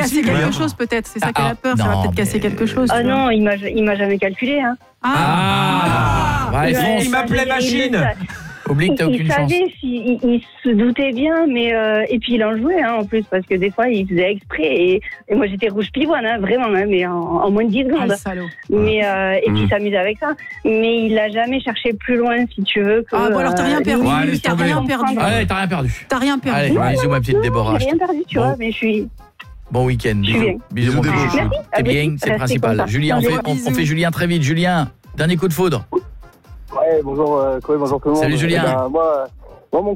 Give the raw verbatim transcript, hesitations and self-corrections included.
casser possible. quelque chose peut-être, c'est ça qu'elle Ah, a peur, ça va non, peut-être casser mais- quelque chose. Ah tu vois. non, il m'a il m'a jamais calculé. Hein. Ah, ouais, Il- fonce. il m'appelait il- machine. Oublie que t'as Il, aucune il chance. savait, si, il, il se doutait bien, mais euh, et puis il en jouait hein, en plus parce que des fois il faisait exprès et, et moi j'étais rouge pivoine hein, vraiment, hein, mais en, en moins de dix Ah, secondes. le salaud. Mais euh, et puis Mm. il s'amusait avec ça. Mais il a jamais cherché plus loin, si tu veux. Que, Ah bon, alors t'as rien euh, perdu, Ouais, laisse t'as tomber. rien perdu. Allez, t'as rien perdu. T'as rien perdu. Allez, bisous ma petite Déborah. J'ai rien perdu, tu Bon. vois, mais je suis. Bon week-end. Je suis Bisous. bien. Bisous mon Bisous, petit. Déborah. Merci. T'es à bien, vous. c'est le Restez principal. comme ça. Julien, on fait, on, Bisous. on fait Julien très vite. Julien, dernier coup de foudre. Ouais, bonjour, euh, Chloé, bonjour tout le monde. Salut, Julien. Eh ben, moi, moi, mon